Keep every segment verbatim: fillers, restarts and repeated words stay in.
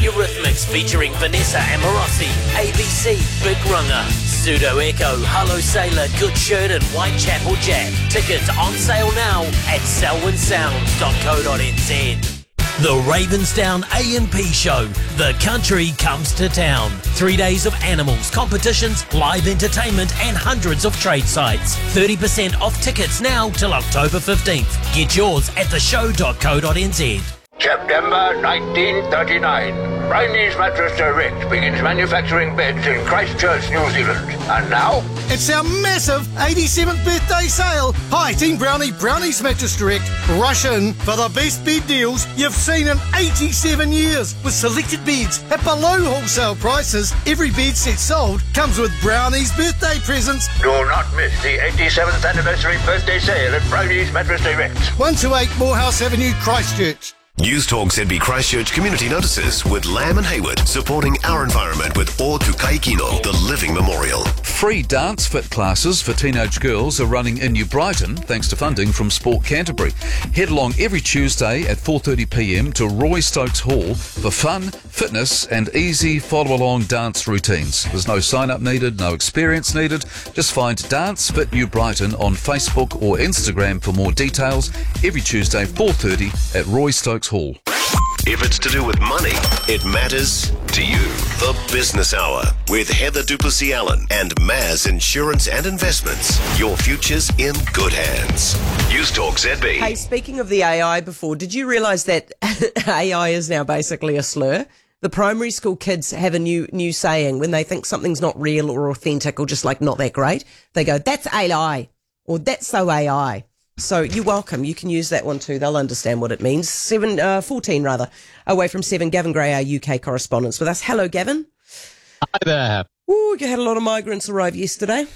Eurythmics featuring Vanessa Amorosi, A B C, Big Runner, Pseudo Echo, Hello Sailor, Good Shirt and Whitechapel Jack. Tickets on sale now at selwyn sounds dot co dot n z. The Ravensdown A and P Show. The country comes to town. Three days of animals, competitions, live entertainment and hundreds of trade sites. thirty percent off tickets now till October fifteenth. Get yours at the show dot co dot n z. September nineteen thirty-nine. Brownie's Mattress Direct begins manufacturing beds in Christchurch, New Zealand. And now, it's our massive eighty-seventh birthday sale. Hi, Team Brownie, Brownie's Mattress Direct. Rush in for the best bed deals you've seen in eighty-seven years. With selected beds at below wholesale prices, every bed set sold comes with Brownie's birthday presents. Do not miss the eighty-seventh anniversary birthday sale at Brownie's Mattress Direct. one two eight Morehouse Avenue, Christchurch. News Talk Z B Christchurch Community Notices with Lamb and Hayward, supporting our environment with O Tukai Kino, the Living Memorial. Free dance fit classes for teenage girls are running in New Brighton thanks to funding from Sport Canterbury. Head along every Tuesday at four thirty p m to Roy Stokes Hall for fun, fitness and easy follow-along dance routines. There's no sign-up needed, no experience needed. Just find Dance Fit New Brighton on Facebook or Instagram for more details. Every Tuesday, four thirty at Roy Stokes Hall. If it's to do with money, it matters to you. The Business Hour with Heather Duplessis Allen and Maz Insurance and Investments. Your future's in good hands. News Talk Z B. Hey, speaking of the A I before, did you realise that A I is now basically a slur? The primary school kids have a new new saying when they think something's not real or authentic or just like not that great. They go, that's A I, or that's so A I. So you're welcome. You can use that one too. They'll understand what it means. Seven, uh, fourteen rather, away from seven. Gavin Gray, our U K correspondent, with us. Hello, Gavin. Hi there. Ooh, you had a lot of migrants arrive yesterday.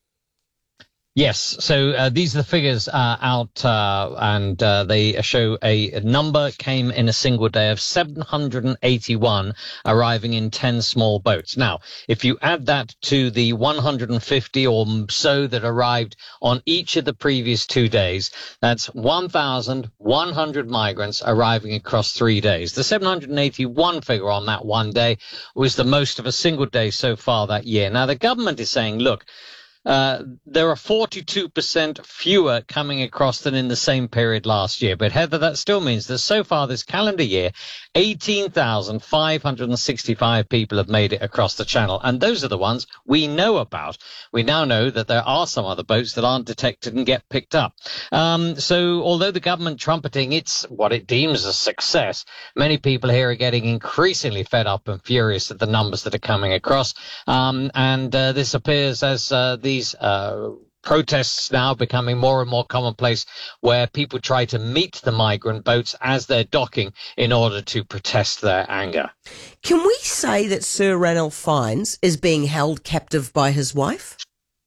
Yes, so uh, these are the figures uh, out, uh, and uh, they show a, a number came in a single day of seven hundred eighty-one arriving in ten small boats. Now, if you add that to the one hundred fifty or so that arrived on each of the previous two days, that's one thousand one hundred migrants arriving across three days. The seven hundred eighty-one figure on that one day was the most of a single day so far that year. Now, the government is saying, look, Uh, there are forty-two percent fewer coming across than in the same period last year. But Heather, that still means that so far this calendar year, eighteen thousand five hundred sixty-five people have made it across the channel. And those are the ones we know about. We now know that there are some other boats that aren't detected and get picked up. Um, so although the government trumpeting it's what it deems a success, many people here are getting increasingly fed up and furious at the numbers that are coming across. Um, and uh, this appears as uh, the These uh, protests now becoming more and more commonplace, where people try to meet the migrant boats as they're docking in order to protest their anger. Can we say that Sir Ranulph Fiennes is being held captive by his wife?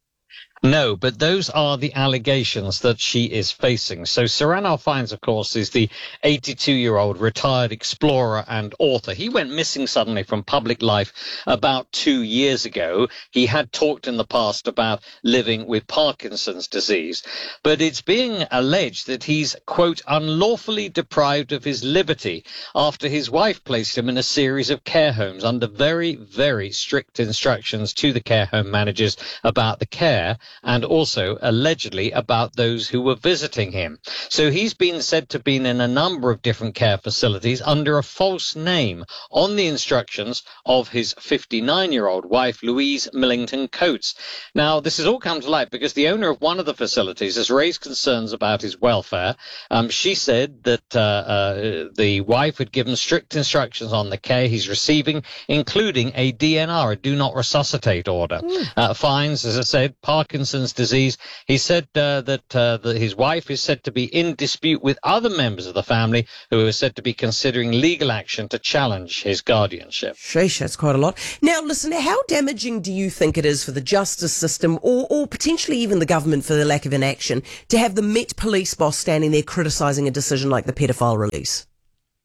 No, but those are the allegations that she is facing. So Sir Ranulph Fiennes, of course, is the eighty-two-year-old retired explorer and author. He went missing suddenly from public life about two years ago. He had talked in the past about living with Parkinson's disease, but it's being alleged that he's, quote, unlawfully deprived of his liberty after his wife placed him in a series of care homes under very, very strict instructions to the care home managers about the care, and also allegedly about those who were visiting him. So he's been said to have been in a number of different care facilities under a false name on the instructions of his fifty-nine-year-old wife, Louise Millington Coates. Now, this has all come to light because the owner of one of the facilities has raised concerns about his welfare. Um, she said that uh, uh, the wife had given strict instructions on the care he's receiving, including a D N R, a do not resuscitate order. Mm. Uh, Fiennes, as I said, Parkinson's disease. He said uh, that, uh, that his wife is said to be in dispute with other members of the family who are said to be considering legal action to challenge his guardianship. Sheesh, that's quite a lot. Now, listen, how damaging do you think it is for the justice system or, or potentially even the government for the lack of inaction to have the Met Police boss standing there criticising a decision like the paedophile release?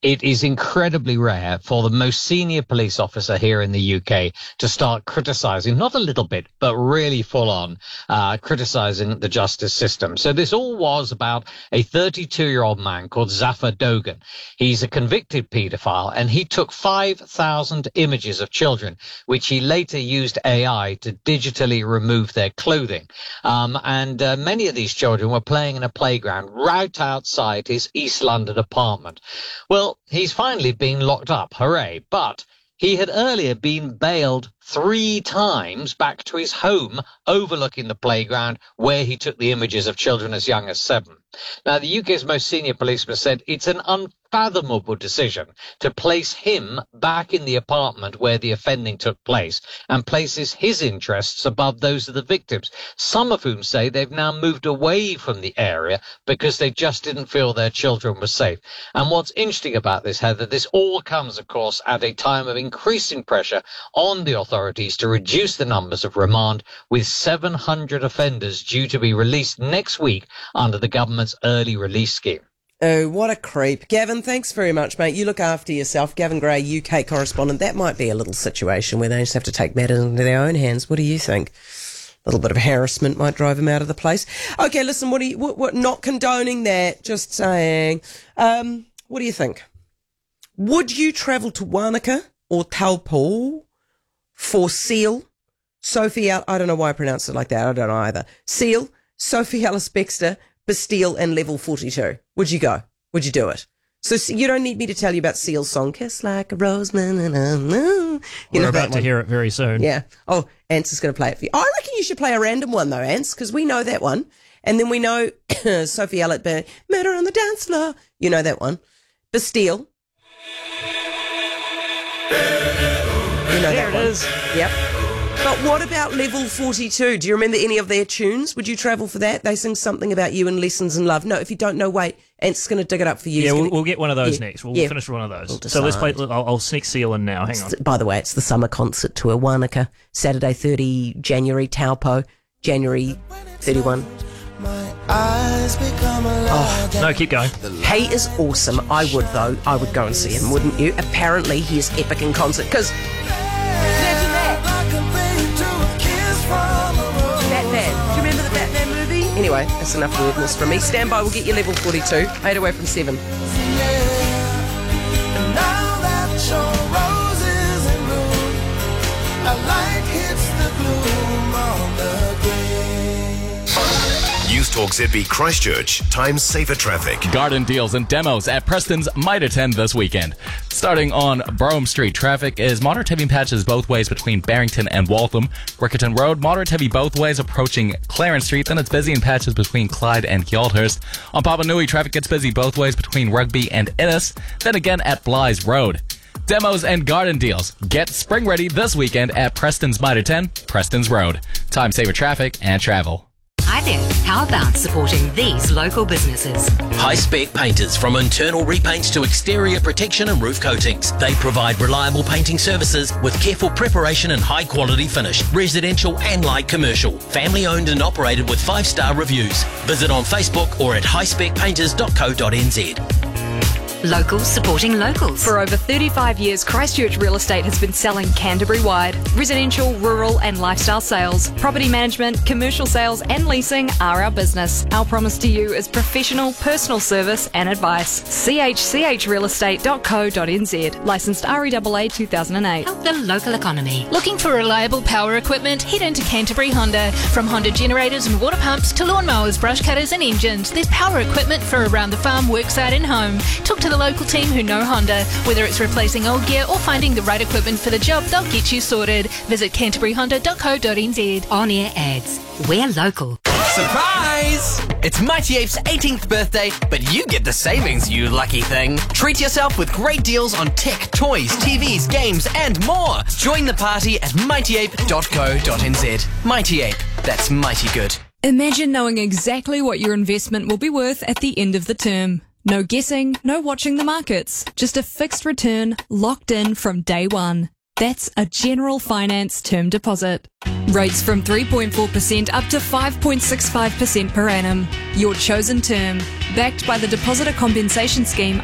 it is incredibly rare for the most senior police officer here in the U K to start criticising, not a little bit, but really full on, uh, criticising the justice system. So this all was about a thirty-two-year-old man called Zafar Dogan. He's a convicted paedophile, and he took five thousand images of children, which he later used A I to digitally remove their clothing. Um, and uh, many of these children were playing in a playground right outside his East London apartment. Well, he's finally been locked up, hooray, but he had earlier been bailed three times back to his home overlooking the playground where he took the images of children as young as seven. Now, the U K's most senior policeman said it's an unfathomable decision to place him back in the apartment where the offending took place and places his interests above those of the victims, some of whom say they've now moved away from the area because they just didn't feel their children were safe. And what's interesting about this, Heather, this all comes, of course, at a time of increasing pressure on the authorities to reduce the numbers of remand, with seven hundred offenders due to be released next week under the government's early release scheme. Oh, what a creep. Gavin, thanks very much, mate. You look after yourself. Gavin Gray, U K correspondent. That might be a little situation where they just have to take matters into their own hands. What do you think? A little bit of harassment might drive him out of the place. Okay, listen, what do you, what, what, not condoning that, just saying. Um, what do you think? Would you travel to Wanaka or Taupo for Seal, Sophie, Al- I don't know why I pronounced it like that. I don't know either. Seal, Sophie Ellis Bextor, Bastille and Level forty-two. Would you go? Would you do it? So you don't need me to tell you about Seal's song, Kiss Like a Rose. Na, na, na, na. You We're know about to hear it very soon. Yeah. Oh, Ants is going to play it for you. I reckon you should play a random one, though, Ants, because we know that one. And then we know Sophie Ellis, Murder on the Dance Floor. You know that one. Bastille. You know There that it one. is. Yep. But what about Level forty-two? Do you remember any of their tunes? Would you travel for that? They sing something about you and lessons and love. No, if you don't know, wait. Ant's going to dig it up for you. Yeah, He's we'll, gonna- we'll get one of those Yeah. next. We'll Yeah. finish one of those. We'll so let's play. decide. I'll, I'll sneak Seal in now. Hang on. By the way, it's the summer concert tour, Wanaka, Saturday thirtieth January, Taupo, January thirty-first. Oh, no, keep going. He is awesome. I would, though. I would go and see him, wouldn't you? Apparently, he is epic in concert, because Batman. Do you remember the Batman movie? Anyway, that's enough weirdness from me. Stand by, we'll get you Level forty-two. Eight away from seven. News Talk Z B Christchurch. Time saver traffic. Garden deals and demos at Preston's might attend this weekend. Starting on Brougham Street, traffic is moderate heavy patches both ways between Barrington and Waltham. Rickerton Road, moderate heavy both ways approaching Clarence Street. Then it's busy in patches between Clyde and Gyaldhurst. On Papanui, traffic gets busy both ways between Rugby and Innis. Then again at Blythe Road. Demos and garden deals. Get spring ready this weekend at Preston's Mitre ten, Preston's Road. Time saver traffic and travel. Hi there. How about supporting these local businesses? High-spec painters, from internal repaints to exterior protection and roof coatings. They provide reliable painting services with careful preparation and high-quality finish. Residential and light commercial. Family-owned and operated with five-star reviews. Visit on Facebook or at high spec painters dot co dot n z. Locals supporting locals. For over thirty-five years, Christchurch Real Estate has been selling Canterbury-wide. Residential, rural and lifestyle sales, property management, commercial sales and leasing are our business. Our promise to you is professional, personal service and advice. c h c h real estate dot co dot n z. Licensed R E A A two thousand eight. Help the local economy. Looking for reliable power equipment? Head into Canterbury Honda. From Honda generators and water pumps to lawnmowers, brush cutters and engines, there's power equipment for around the farm, worksite and home. Talk to the local team who know Honda. Whether it's replacing old gear or finding the right equipment for the job, they'll get you sorted. Visit canterbury honda dot co dot n z. On-air ads. We're local. Surprise! It's Mighty Ape's eighteenth birthday, but you get the savings, you lucky thing. Treat yourself with great deals on tech, toys, T Vs, games, and more. Join the party at mighty ape dot co dot n z. Mighty Ape. That's mighty good. Imagine knowing exactly what your investment will be worth at the end of the term. No guessing, no watching the markets. Just a fixed return locked in from day one. That's a General Finance term deposit. Rates from three point four percent up to five point six five percent per annum. Your chosen term. Backed by the Depositor Compensation Scheme